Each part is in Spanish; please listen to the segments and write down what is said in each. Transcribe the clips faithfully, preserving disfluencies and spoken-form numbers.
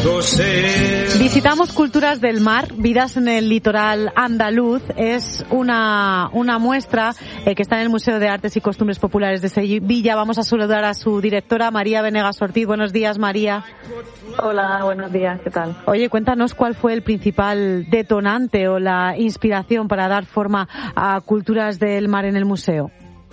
Visitamos Culturas del Mar, Vidas en el Litoral Andaluz. Es una, una muestra eh, que está en el Museo de Artes y Costumbres Populares de Sevilla. Vamos a saludar a su directora, María Venegas Ortiz. Buenos días, María. Hola, buenos días, ¿qué tal? Oye, cuéntanos cuál fue el principal detonante o la inspiración para dar forma a Culturas del Mar en el museo.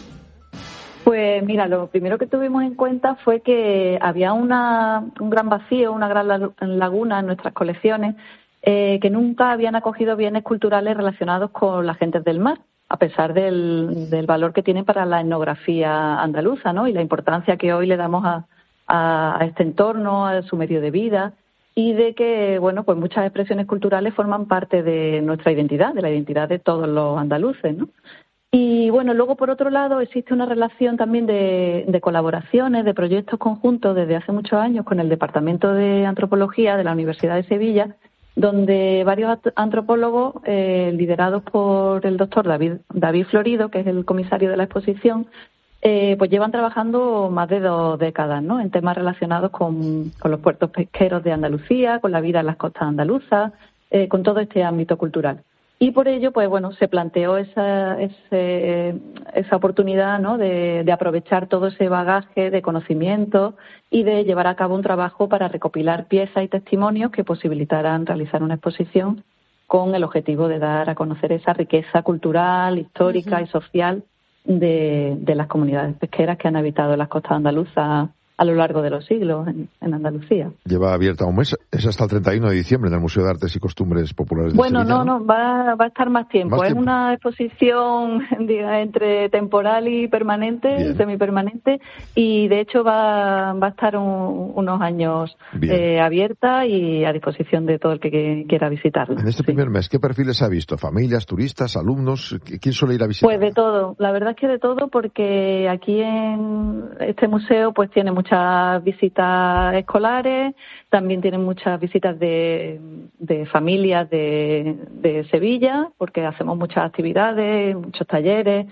Pues mira, lo primero que tuvimos en cuenta fue que había una, un gran vacío, una gran laguna en nuestras colecciones, eh, que nunca habían acogido bienes culturales relacionados con las gentes del mar, a pesar del, del valor que tienen para la etnografía andaluza, ¿no? Y la importancia que hoy le damos a, a, a este entorno, a su medio de vida, y de que, bueno, pues muchas expresiones culturales forman parte de nuestra identidad, de la identidad de todos los andaluces, ¿no? Y bueno, luego por otro lado existe una relación también de, de colaboraciones, de proyectos conjuntos desde hace muchos años con el Departamento de Antropología de la Universidad de Sevilla, donde varios antropólogos eh, liderados por el doctor David, David Florido, que es el comisario de la exposición, eh, pues llevan trabajando más de dos décadas, ¿no? En temas relacionados con, con los puertos pesqueros de Andalucía, con la vida en las costas andaluzas, eh, con todo este ámbito cultural. Y por ello, pues bueno, se planteó esa, ese, esa oportunidad, ¿no? de, de aprovechar todo ese bagaje de conocimiento y de llevar a cabo un trabajo para recopilar piezas y testimonios que posibilitaran realizar una exposición con el objetivo de dar a conocer esa riqueza cultural, histórica uh-huh. y social de, de las comunidades pesqueras que han habitado las costas andaluzas a lo largo de los siglos en, en Andalucía. Lleva abierta un mes, es hasta el treinta y uno de diciembre en el Museo de Artes y Costumbres Populares de bueno, Sevilla. Bueno, no, no, va, va a estar más tiempo. Más es tiempo. Una exposición diga, entre temporal y permanente, Bien. semipermanente, y de hecho va, va a estar un, unos años eh, abierta y a disposición de todo el que, que quiera visitarla. En este sí. primer mes, ¿qué perfiles ha visto? ¿Familias, turistas, alumnos? ¿Quién suele ir a visitar? Pues de todo, la verdad es que de todo, porque aquí en este museo pues tiene muchas visitas escolares, también tienen muchas visitas de, de familias de, de Sevilla, porque hacemos muchas actividades, muchos talleres,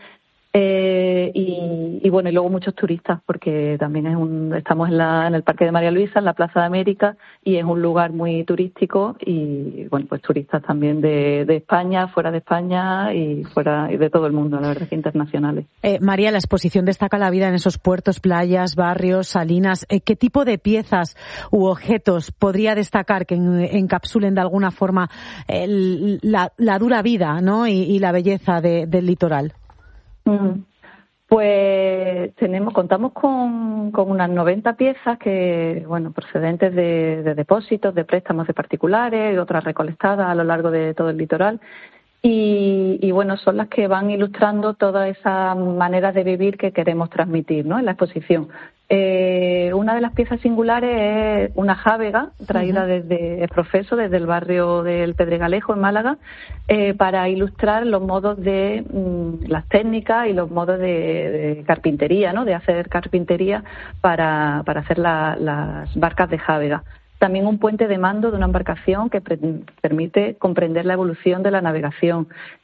eh, y, y bueno, y luego muchos turistas, porque también es un, estamos en, la, en el Parque de María Luisa, en la Plaza de América, y es un lugar muy turístico, y bueno, pues turistas también de, de España, fuera de España y fuera y de todo el mundo, la verdad que internacionales. Eh, María, la exposición destaca la vida en esos puertos, playas, barrios, salinas. Eh, ¿Qué tipo de piezas u objetos podría destacar que en, encapsulen de alguna forma el, la, la dura vida, ¿no? y, y la belleza de, del litoral? Pues tenemos, contamos con, con unas noventa piezas que, bueno, procedentes de, de depósitos, de préstamos de particulares y otras recolectadas a lo largo de todo el litoral. Y, y bueno, son las que van ilustrando todas esas maneras de vivir que queremos transmitir, ¿no? En la exposición. Eh, una de las piezas singulares es una jávega traída uh-huh. desde el Profeso, desde el barrio del Pedregalejo en Málaga, eh, para ilustrar los modos de mm, las técnicas y los modos de, de carpintería, ¿no? De hacer carpintería para, para hacer la, las barcas de jávega. También un puente de mando de una embarcación que pre- permite comprender la evolución de la navegación.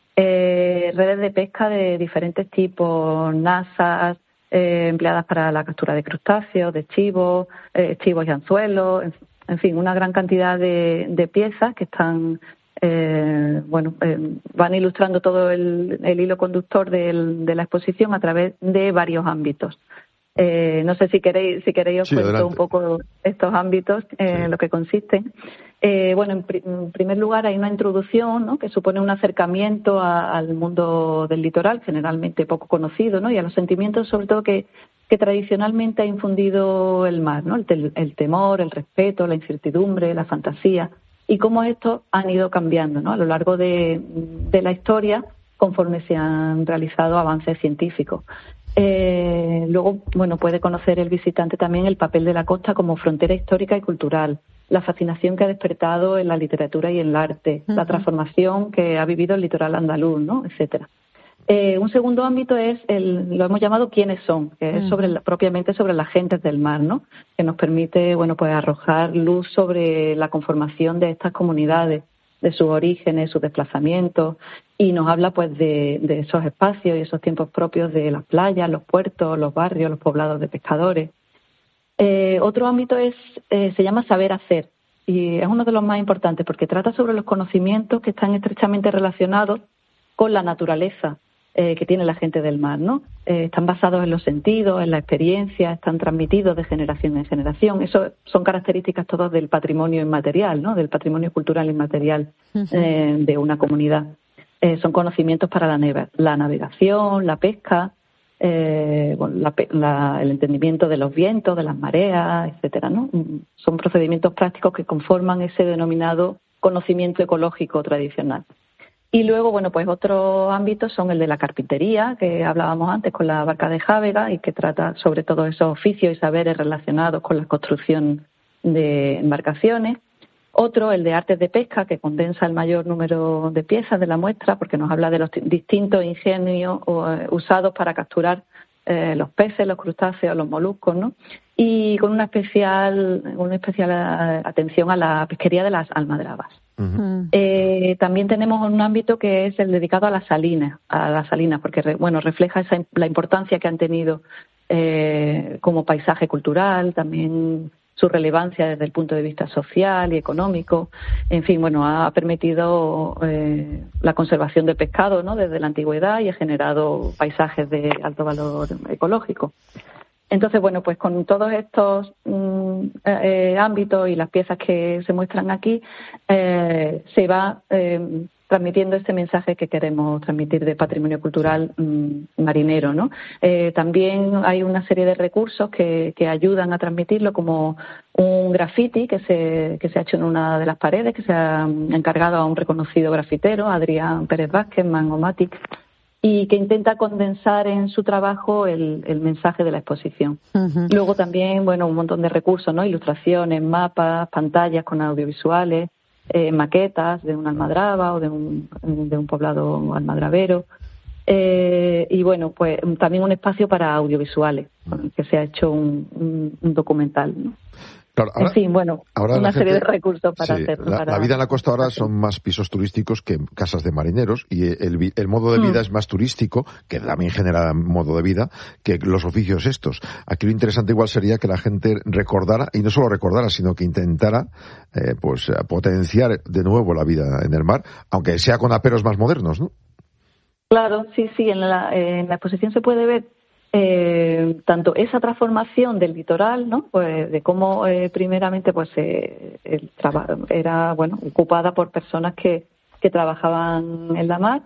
Eh, redes de pesca de diferentes tipos, nasas, eh, empleadas para la captura de crustáceos, de chivos, eh, chivos y anzuelos, en, en fin, una gran cantidad de, de piezas que están, eh, bueno, eh, van ilustrando todo el, el hilo conductor del, de la exposición a través de varios ámbitos. Eh, no sé si queréis, si queréis os sí, cuento adelante. un poco estos ámbitos en eh, sí. lo que consisten. Eh, bueno, en, pr- en primer lugar hay una introducción, ¿no? que supone un acercamiento a, al mundo del litoral, generalmente poco conocido, ¿no? y a los sentimientos sobre todo que, que tradicionalmente ha infundido el mar, ¿no? el, te- el temor, el respeto, la incertidumbre, la fantasía, y cómo estos han ido cambiando, ¿no? a lo largo de, de la historia conforme se han realizado avances científicos. Eh, luego, bueno, puede conocer el visitante también el papel de la costa como frontera histórica y cultural, la fascinación que ha despertado en la literatura y en el arte, uh-huh. la transformación que ha vivido el litoral andaluz, ¿no? etcétera. Eh, un segundo ámbito es, el, lo hemos llamado quiénes son, que uh-huh. es sobre la, propiamente sobre las gentes del mar, ¿no? que nos permite, bueno, pues arrojar luz sobre la conformación de estas comunidades, de sus orígenes, sus desplazamientos, y nos habla pues de, de esos espacios y esos tiempos propios de las playas, los puertos, los barrios, los poblados de pescadores. Eh, otro ámbito es eh, se llama saber hacer, y es uno de los más importantes porque trata sobre los conocimientos que están estrechamente relacionados con la naturaleza eh, que tiene la gente del mar, ¿no? Eh, están basados en los sentidos, en la experiencia, están transmitidos de generación en generación. Eso son características todas del patrimonio inmaterial, ¿no? Del patrimonio cultural inmaterial eh, de una comunidad. Eh, son conocimientos para la, neve- la navegación, la pesca, eh, bueno, la, la, el entendimiento de los vientos, de las mareas, etcétera, ¿no? Son procedimientos prácticos que conforman ese denominado conocimiento ecológico tradicional. Y luego, bueno, pues otros ámbitos son el de la carpintería, que hablábamos antes con la barca de Jávega y que trata sobre todo esos oficios y saberes relacionados con la construcción de embarcaciones. Otro, el de artes de pesca, que condensa el mayor número de piezas de la muestra porque nos habla de los distintos ingenios usados para capturar eh, los peces, los crustáceos, los moluscos, ¿no? Y con una especial, una especial atención a la pesquería de las almadrabas. Uh-huh. Eh, también tenemos un ámbito que es el dedicado a las salinas, a las salinas, porque bueno refleja esa, la importancia que han tenido eh, como paisaje cultural, también su relevancia desde el punto de vista social y económico. En fin, bueno, ha permitido eh, la conservación del pescado, ¿no? Desde la antigüedad y ha generado paisajes de alto valor ecológico. Entonces, bueno, pues con todos estos mm, eh, ámbitos y las piezas que se muestran aquí, eh, se va eh, transmitiendo este mensaje que queremos transmitir de patrimonio cultural mmm, marinero, ¿no? Eh, también hay una serie de recursos que, que ayudan a transmitirlo, como un graffiti que se, que se ha hecho en una de las paredes, que se ha encargado a un reconocido grafitero, Adrián Pérez Vázquez, Mangomatic, y que intenta condensar en su trabajo el, el mensaje de la exposición. Uh-huh. Luego también, bueno, un montón de recursos, ¿no? Ilustraciones, mapas, pantallas con audiovisuales, eh, maquetas de una almadraba o de un, de un poblado almadravero. Eh, y bueno, pues también un espacio para audiovisuales, con el que se ha hecho un, un, un documental, ¿no? Claro, ahora, en fin, bueno, una serie gente, de recursos para sí, hacerlo. La, para... la vida en la costa ahora son más pisos turísticos que casas de marineros y el, el modo de vida mm. es más turístico, que también genera modo de vida, que los oficios estos. Aquí lo interesante igual sería que la gente recordara, y no solo recordara, sino que intentara eh, pues potenciar de nuevo la vida en el mar, aunque sea con aperos más modernos, ¿no? Claro, sí, sí, en la, en la exposición se puede ver Eh, tanto esa transformación del litoral, ¿no? Pues de cómo eh, primeramente pues eh, el traba- era bueno ocupada por personas que, que trabajaban en la mar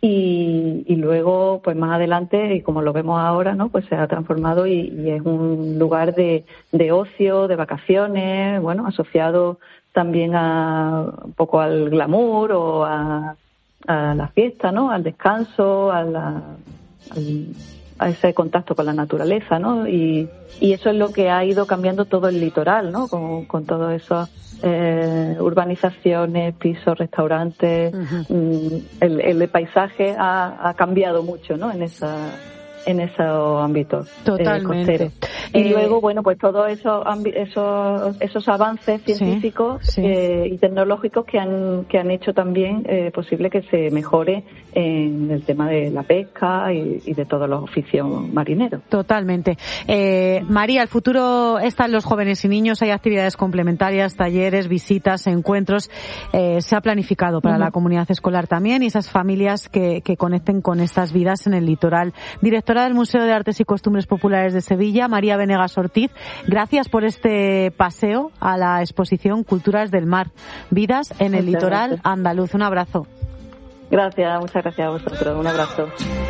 y, y luego pues más adelante, y como lo vemos ahora, ¿no? Pues se ha transformado y, y es un lugar de, de ocio, de vacaciones, bueno, asociado también a un poco al glamour o a, a la fiesta, ¿no? Al descanso, a la, al a ese contacto con la naturaleza, ¿no? Y, y eso es lo que ha ido cambiando todo el litoral, ¿no? Con, con todo eso, eh, urbanizaciones, pisos, restaurantes, uh-huh. el, el paisaje ha, ha cambiado mucho, ¿no? En esa en esos ámbitos Totalmente. Eh, y eh, luego, bueno, pues todos esos esos esos avances científicos sí, sí. Eh, y tecnológicos que han que han hecho también eh, posible que se mejore en el tema de la pesca y, y de todos los oficios marineros. Totalmente. Eh, María, el futuro está en los jóvenes y niños. Hay actividades complementarias, talleres, visitas, encuentros. Eh, se ha planificado para uh-huh. la comunidad escolar también y esas familias que, que conecten con estas vidas en el litoral. Directora del Museo de Artes y Costumbres Populares de Sevilla, María Venegas Ortiz, gracias por este paseo a la exposición Culturas del Mar, Vidas en el muchas Litoral gracias. Andaluz. Un abrazo. Gracias, muchas gracias a vosotros. Un abrazo.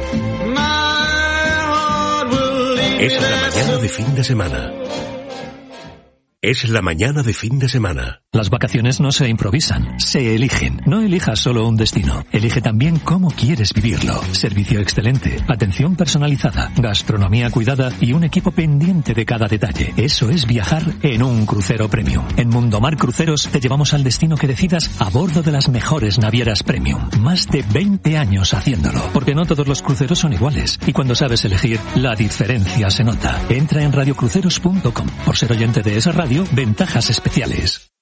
Es la mañana de fin de semana. Es la mañana de fin de semana. Las vacaciones no se improvisan, se eligen. No elijas solo un destino, elige también cómo quieres vivirlo. Servicio excelente, atención personalizada, gastronomía cuidada y un equipo pendiente de cada detalle. Eso es viajar en un crucero premium. En Mundomar Cruceros te llevamos al destino que decidas a bordo de las mejores navieras premium. Más de veinte años haciéndolo, porque no todos los cruceros son iguales. Y cuando sabes elegir, la diferencia se nota. Entra en radio cruceros punto com. Por ser oyente de esa radio, ventajas especiales.